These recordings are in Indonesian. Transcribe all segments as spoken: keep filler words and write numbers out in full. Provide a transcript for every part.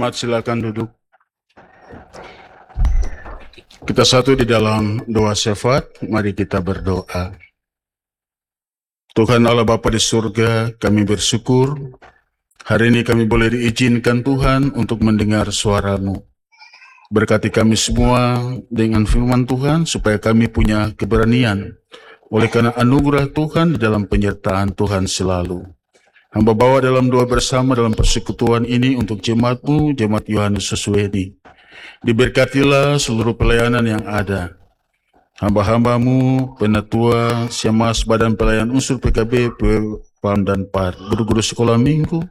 Jemaat silakan duduk. Kita satu di dalam doa syafaat, mari kita berdoa. Tuhan Allah Bapa di surga, kami bersyukur hari ini kami boleh diizinkan Tuhan untuk mendengar suara-Mu. Berkati kami semua dengan firman Tuhan supaya kami punya keberanian oleh karena anugerah Tuhan di dalam penyertaan Tuhan selalu. Hamba bawa dalam doa bersama dalam persekutuan ini untuk jemaat-Mu, jemaat Yohanes Suswedi. Diberkatilah seluruh pelayanan yang ada. Hamba-hamba-Mu, penatua, Siamas Badan Pelayan Unsur P K B, P P A M dan P A R, guru-guru sekolah minggu,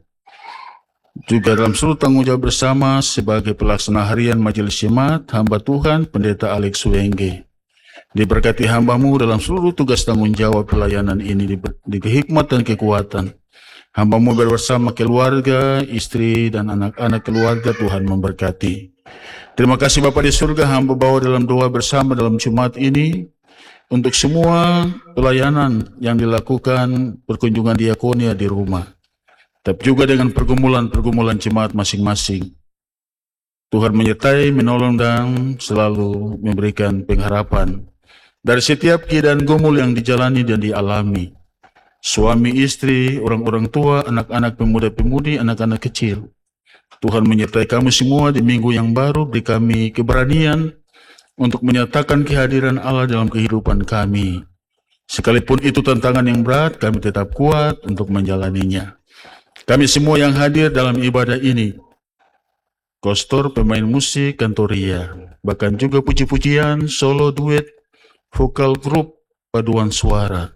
juga dalam seluruh tanggung jawab bersama sebagai pelaksana harian Majelis Jemaat, hamba Tuhan, Pendeta Alex Wenge. Diberkati hamba-Mu dalam seluruh tugas tanggung jawab pelayanan ini, di hikmat dan kekuatan. Hamba-Mu bersama keluarga, istri, dan anak-anak keluarga, Tuhan memberkati. Terima kasih Bapa di surga, hamba bawa dalam doa bersama dalam Jumat ini, untuk semua pelayanan yang dilakukan perkunjungan diakonia di rumah, tapi juga dengan pergumulan-pergumulan jemaat masing-masing. Tuhan menyertai, menolong, dan selalu memberikan pengharapan dari setiap keadaan gumul yang dijalani dan dialami. Suami, istri, orang-orang tua, anak-anak, pemuda-pemudi, anak-anak kecil. Tuhan menyertai kami semua di minggu yang baru, beri kami keberanian untuk menyatakan kehadiran Allah dalam kehidupan kami. Sekalipun itu tantangan yang berat, kami tetap kuat untuk menjalaninya. Kami semua yang hadir dalam ibadah ini, kostor, pemain musik, kantoria, bahkan juga puji-pujian, solo, duet, vokal grup, paduan suara,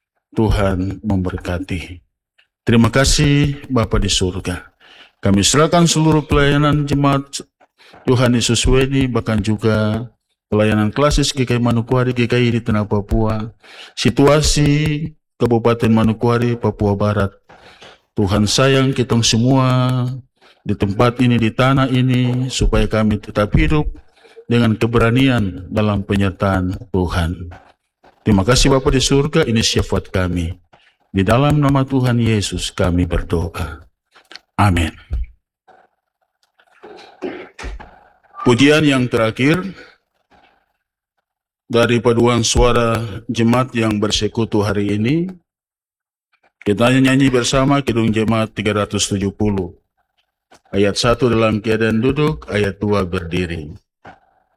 Tuhan memberkati. Terima kasih Bapa di surga. Kami serahkan seluruh pelayanan jemaat Yohanes Suswedi, bahkan juga pelayanan klasis G K I Manokwari, G K I di Tanah Papua, situasi Kabupaten Manokwari, Papua Barat. Tuhan sayang kita semua di tempat ini, di tanah ini, supaya kami tetap hidup dengan keberanian dalam penyertaan Tuhan. Terima kasih Bapa di surga, ini syafaat kami. Di dalam nama Tuhan Yesus kami berdoa. Amin. Pujian yang terakhir dari paduan suara jemaat yang bersekutu hari ini, kita nyanyi bersama Kidung Jemaat tiga ratus tujuh puluh. Ayat satu dalam keadaan duduk, ayat dua berdiri.